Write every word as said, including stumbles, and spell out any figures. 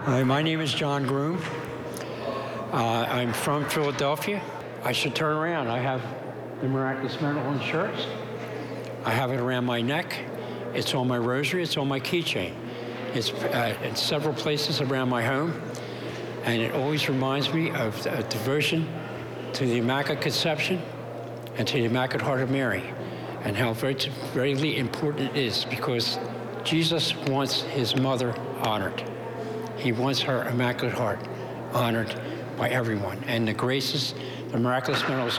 Hi, my name is John Groom. Uh, I'm from Philadelphia. I should turn around. I have the Miraculous Medal insurance. I have it around my neck. It's on my rosary. It's on my keychain. It's uh, in several places around my home, and it always reminds me of a devotion to the Immaculate Conception and to the Immaculate Heart of Mary, and how very, very important it is, because Jesus wants his mother honored. He wants her Immaculate Heart honored by everyone. And the graces, the Miraculous Medal